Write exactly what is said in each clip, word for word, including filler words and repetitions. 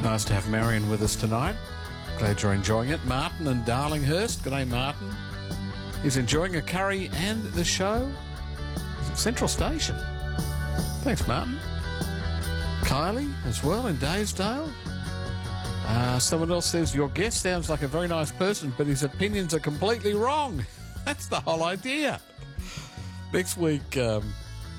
Nice to have Marion with us tonight. Glad you're enjoying it. Martin and Darlinghurst. G'day, Martin. He's enjoying a curry and the show. Is it Central Station? Thanks, Martin. Kylie as well in Daysdale. Uh, someone else says, your guest sounds like a very nice person, but his opinions are completely wrong. That's the whole idea. Next week, um,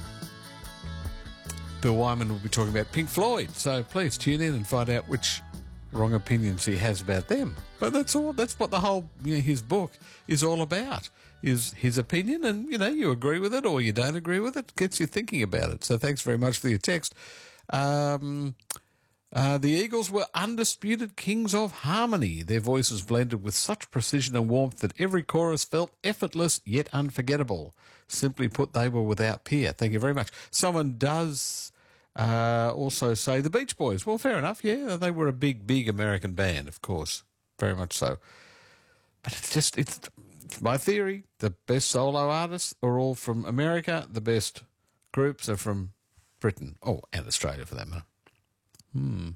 Bill Wyman will be talking about Pink Floyd, so please tune in and find out which wrong opinions he has about them. But that's all. That's what the whole, you know, his book is all about, is his opinion, and, you know, you agree with it or you don't agree with it. Gets you thinking about it. So thanks very much for your text. Um, uh, the Eagles were undisputed kings of harmony. Their voices blended with such precision and warmth that every chorus felt effortless yet unforgettable. Simply put, they were without peer. Thank you very much. Someone does uh, also say the Beach Boys. Well, fair enough, yeah. They were a big, big American band, of course. Very much so. But it's just, it's, it's my theory. The best solo artists are all from America. The best groups are from Britain. Oh, and Australia for that matter. Hmm.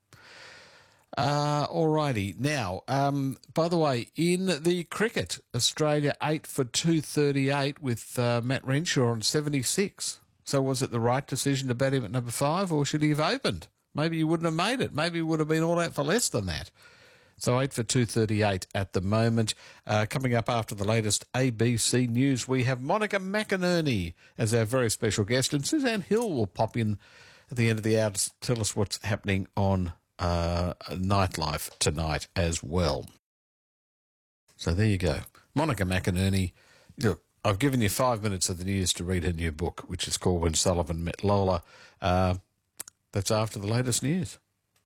Uh, alrighty. Now, um, by the way, in the cricket, Australia eight for two thirty-eight with uh, Matt Renshaw on seventy-six. So was it the right decision to bat him at number five, or should he have opened? Maybe he wouldn't have made it. Maybe he would have been all out for less than that. So eight for two thirty-eight at the moment. Uh, coming up after the latest A B C News, we have Monica McInerney as our very special guest, and Suzanne Hill will pop in at the end of the hour to tell us what's happening on uh, nightlife tonight as well. So there you go. Monica McInerney. Look, I've given you five minutes of the news to read her new book, which is called When Sullivan Met Lola. Uh, that's after the latest news.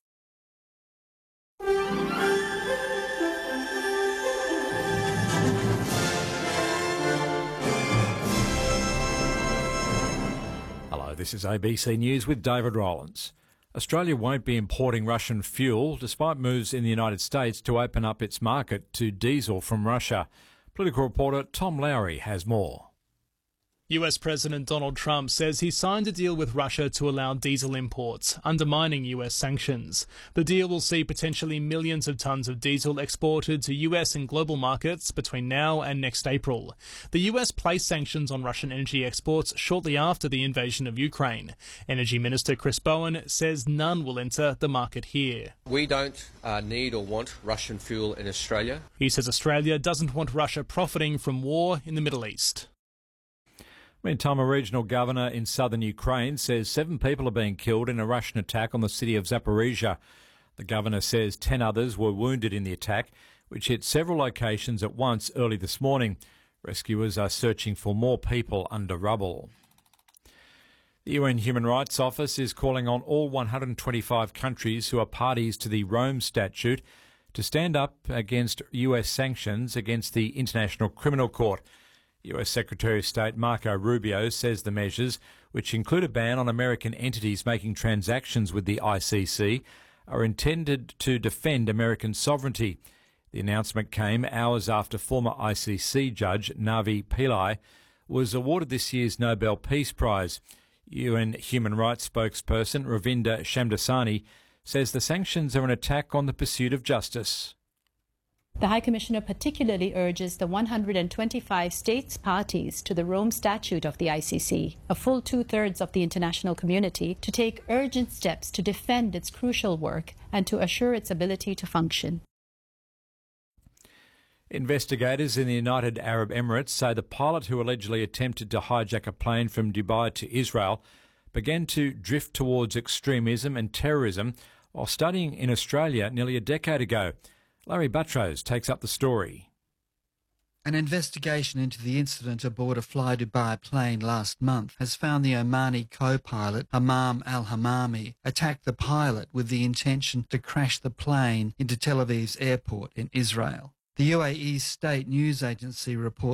Hello, this is A B C News with David Rowlands. Australia won't be importing Russian fuel despite moves in the United States to open up its market to diesel from Russia. Political reporter Tom Lowry has more. U S President Donald Trump says he signed a deal with Russia to allow diesel imports, undermining U S sanctions. The deal will see potentially millions of tonnes of diesel exported to U S and global markets between now and next April. The U S placed sanctions on Russian energy exports shortly after the invasion of Ukraine. Energy Minister Chris Bowen says none will enter the market here. We don't uh, need or want Russian fuel in Australia. He says Australia doesn't want Russia profiting from war in the Middle East. Meantime, a regional governor in southern Ukraine says seven people are being killed in a Russian attack on the city of Zaporizhia. The governor says ten others were wounded in the attack, which hit several locations at once early this morning. Rescuers are searching for more people under rubble. The U N Human Rights Office is calling on all one hundred twenty-five countries who are parties to the Rome Statute to stand up against U S sanctions against the International Criminal Court. U S Secretary of State Marco Rubio says the measures, which include a ban on American entities making transactions with the I C C, are intended to defend American sovereignty. The announcement came hours after former I C C judge Navi Pillai was awarded this year's Nobel Peace Prize. U N Human Rights spokesperson Ravinda Shamdasani says the sanctions are an attack on the pursuit of justice. The High Commissioner particularly urges the one hundred twenty-five states parties to the Rome Statute of the I C C, a full two-thirds of the international community, to take urgent steps to defend its crucial work and to assure its ability to function. Investigators in the United Arab Emirates say the pilot who allegedly attempted to hijack a plane from Dubai to Israel began to drift towards extremism and terrorism while studying in Australia nearly a decade ago. Larry Buttrose takes up the story. An investigation into the incident aboard a Fly Dubai plane last month has found the Omani co-pilot, Hamam al-Hamami, attacked the pilot with the intention to crash the plane into Tel Aviv's airport in Israel. The U A E's state news agency reports